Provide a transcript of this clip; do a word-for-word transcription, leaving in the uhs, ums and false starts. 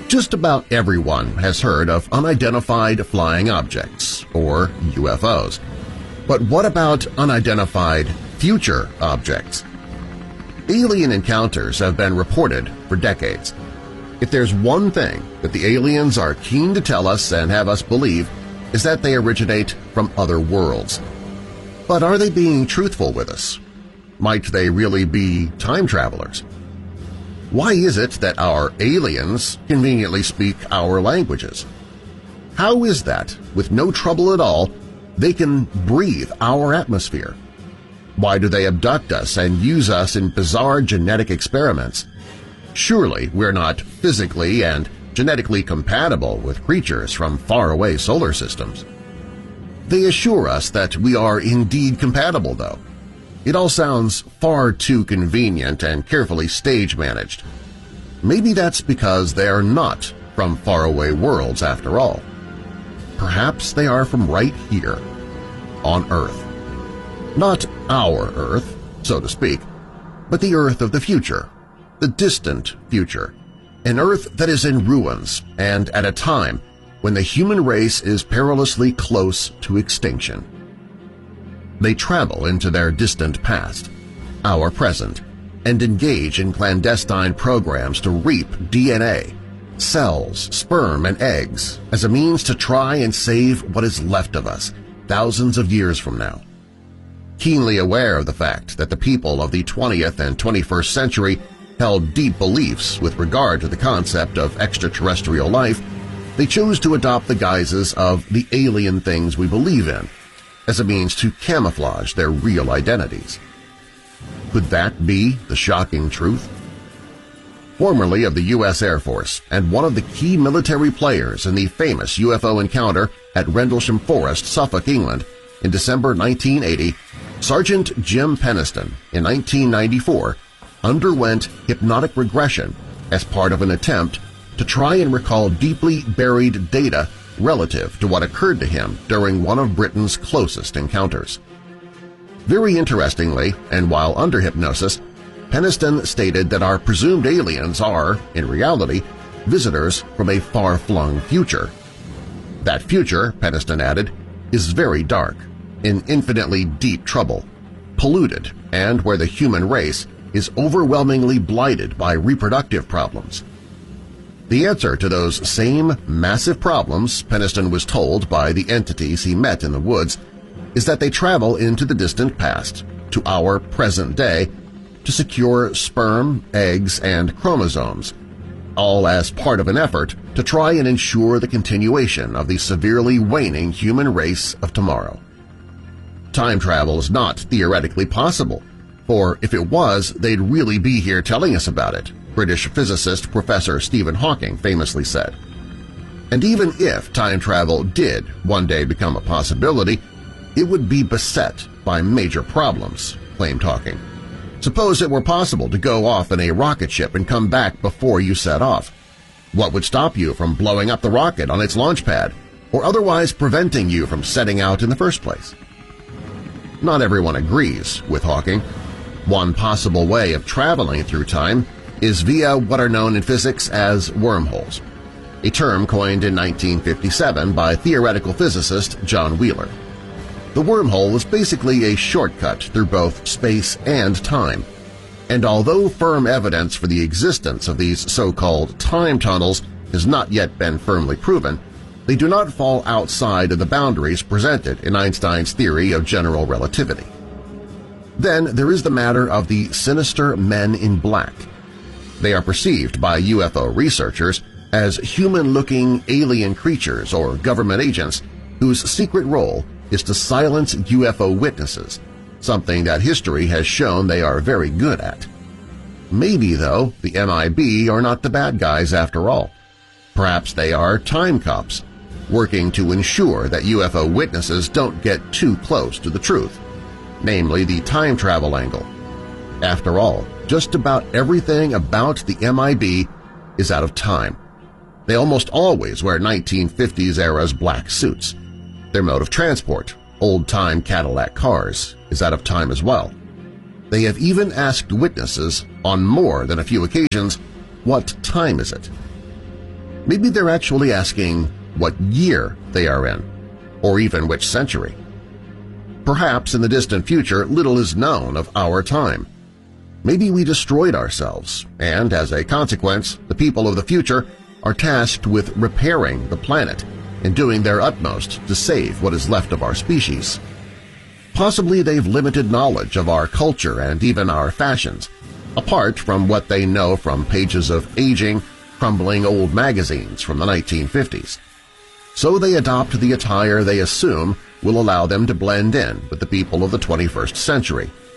Just about everyone has heard of unidentified flying objects, or U F Os. But what about unidentified future objects? Alien encounters have been reported for decades. If there's one thing that the aliens are keen to tell us and have us believe, is that they originate from other worlds. But are they being truthful with us? Might they really be time travelers? Why is it that our aliens conveniently speak our languages? How is that, with no trouble at all, they can breathe our atmosphere? Why do they abduct us and use us in bizarre genetic experiments? Surely we're not physically and genetically compatible with creatures from faraway solar systems. They assure us that we are indeed compatible, though. It all sounds far too convenient and carefully stage-managed. Maybe that's because they are not from faraway worlds after all. Perhaps they are from right here, on Earth. Not our Earth, so to speak, but the Earth of the future, the distant future, an Earth that is in ruins and at a time when the human race is perilously close to extinction. They travel into their distant past, our present, and engage in clandestine programs to reap D N A, cells, sperm, and eggs as a means to try and save what is left of us thousands of years from now. Keenly aware of the fact that the people of the twentieth and twenty-first century held deep beliefs with regard to the concept of extraterrestrial life, they chose to adopt the guises of the alien things we believe in as a means to camouflage their real identities. Could that be the shocking truth? Formerly of the U S Air Force and one of the key military players in the famous U F O encounter at Rendlesham Forest, Suffolk, England, in December nineteen eighty, Sergeant Jim Penniston in nineteen ninety-four underwent hypnotic regression as part of an attempt to try and recall deeply buried data relative to what occurred to him during one of Britain's closest encounters. Very interestingly, and while under hypnosis, Penniston stated that our presumed aliens are, in reality, visitors from a far-flung future. That future, Penniston added, is very dark, in infinitely deep trouble, polluted, and where the human race is overwhelmingly blighted by reproductive problems. The answer to those same massive problems, Penniston was told by the entities he met in the woods, is that they travel into the distant past, to our present day, to secure sperm, eggs, and chromosomes, all as part of an effort to try and ensure the continuation of the severely waning human race of tomorrow. Time travel is not theoretically possible, for if it was, they'd really be here telling us about it, British physicist Professor Stephen Hawking famously said. And even if time travel did one day become a possibility, it would be beset by major problems, claimed Hawking. Suppose it were possible to go off in a rocket ship and come back before you set off. What would stop you from blowing up the rocket on its launch pad, or otherwise preventing you from setting out in the first place? Not everyone agrees with Hawking. One possible way of traveling through time is via what are known in physics as wormholes, a term coined in nineteen fifty-seven by theoretical physicist John Wheeler. The wormhole is basically a shortcut through both space and time, and although firm evidence for the existence of these so-called time tunnels has not yet been firmly proven, they do not fall outside of the boundaries presented in Einstein's theory of general relativity. Then there is the matter of the sinister men in black. They are perceived by U F O researchers as human-looking alien creatures or government agents whose secret role is to silence U F O witnesses, something that history has shown they are very good at. Maybe, though, the M I B are not the bad guys after all. Perhaps they are time cops, working to ensure that U F O witnesses don't get too close to the truth, namely the time travel angle. After all, just about everything about the M I B is out of time. They almost always wear nineteen fifties-era's black suits. Their mode of transport, old-time Cadillac cars, is out of time as well. They have even asked witnesses on more than a few occasions, "What time is it?" Maybe they're actually asking what year they are in, or even which century. Perhaps in the distant future little is known of our time. Maybe we destroyed ourselves, and as a consequence, the people of the future are tasked with repairing the planet and doing their utmost to save what is left of our species. Possibly they've limited knowledge of our culture and even our fashions, apart from what they know from pages of aging, crumbling old magazines from the nineteen fifties. So they adopt the attire they assume will allow them to blend in with the people of the twenty-first century,